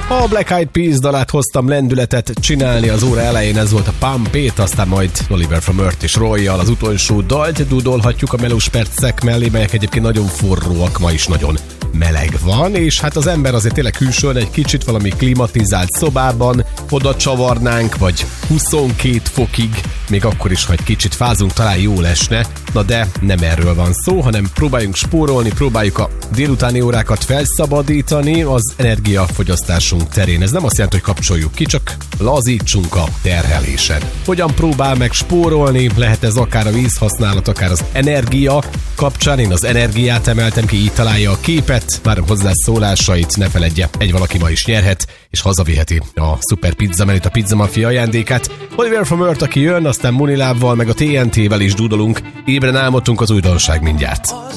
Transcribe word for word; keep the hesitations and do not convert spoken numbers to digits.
A Black Eyed Peas dalát hoztam lendületet csinálni az óra elején, ez volt a Pump It, aztán majd Oliver from Earth és Roy-jal az utolsó dalt dúdolhatjuk a melós percek mellé, melyek egyébként nagyon forróak, ma is nagyon meleg van, és hát az ember azért tényleg külsőn egy kicsit valami klimatizált szobában oda csavarnánk, vagy huszonkét fokig, még akkor is, ha egy kicsit fázunk, talán jó lesne, na de nem erről van szó, hanem próbáljunk spórolni, próbáljuk a délutáni órákat felszabadítani az energiafogyasztásunk terén. Ez nem azt jelenti, hogy kapcsoljuk ki, csak lazítsunk a terhelésen. Hogyan próbál meg spórolni? Lehet ez akár a vízhasználat, akár az energia kapcsán. Én az energiát emeltem ki, így találja a képet, várom hozzá szólásait, ne feledje, egy valaki ma is nyerhet, és hazaviheti a Super Pizza menüt, a Pizza Mafia ajándékát. Oliver from Earth, aki jön, aztán Munilávval, meg a té en té-vel is dúdolunk. Ébren álmodtunk, az újdonság mindjárt.